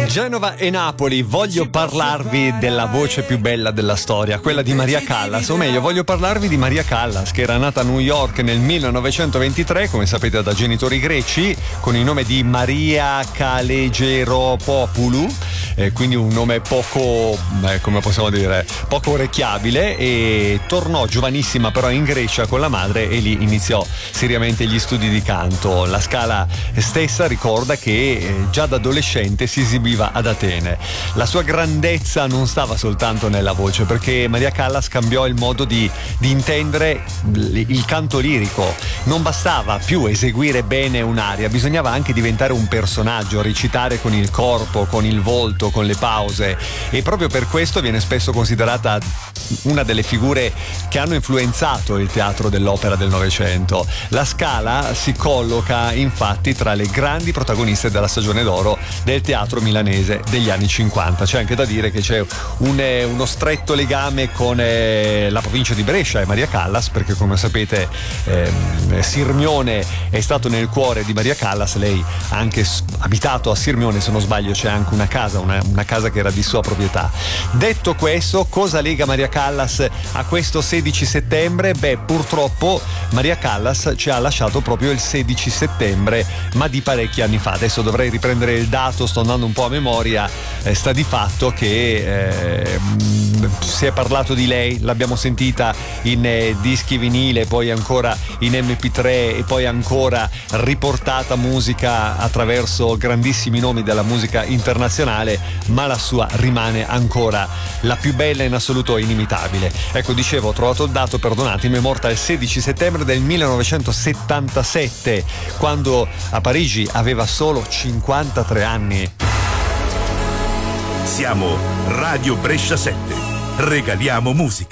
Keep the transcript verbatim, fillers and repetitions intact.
Genova e Napoli, voglio parlarvi della voce più bella della storia, quella di Maria Callas, o meglio voglio parlarvi di Maria Callas, che era nata a New York nel millenovecentoventitré, come sapete da genitori greci, con il nome di Maria Kalegeropopoulou, eh, quindi un nome poco, eh, come possiamo dire, poco orecchiabile, e tornò giovanissima però in Grecia con la madre e lì iniziò seriamente gli studi di canto. La Scala stessa ricorda che eh, già da adolescente si esibiva ad Atene. La sua grandezza non stava soltanto nella voce, perché Maria Callas cambiò il modo di, di intendere il canto lirico. Non bastava più eseguire bene un'aria, bisognava anche diventare un personaggio, recitare con il corpo, con il volto, con le pause, e proprio per questo viene spesso considerata una delle figure che hanno influenzato il teatro dell'opera del Novecento. La Scala si colloca infatti tra le grandi protagoniste della stagione d'oro del teatro milanese degli anni cinquanta. C'è anche da dire che c'è un, eh, uno stretto legame con eh, la provincia di Brescia e Maria Callas, perché come sapete eh, Sirmione è stato nel cuore di Maria Callas. Lei ha anche abitato a Sirmione, se non sbaglio c'è anche una casa, una, una casa che era di sua proprietà. Detto questo, cosa lega Maria Callas a questo sedici settembre? Beh, purtroppo Maria Callas ci ha lasciato proprio il sedici settembre, ma di parecchi anni fa. Adesso dovrei riprendere il dato, sto andando un po' a memoria. Eh, sta di fatto che eh, si è parlato di lei, l'abbiamo sentita in eh, dischi vinile, poi ancora in emme pi tre e poi ancora riportata musica attraverso grandissimi nomi della musica internazionale, ma la sua rimane ancora la più bella in assoluto e inimitabile. Ecco, dicevo, ho trovato il dato, perdonatemi, è morta il sedici settembre del millenovecentosettantasette, quando a Parigi aveva solo cinquantatré anni. Siamo Radio Brescia sette. Regaliamo musica.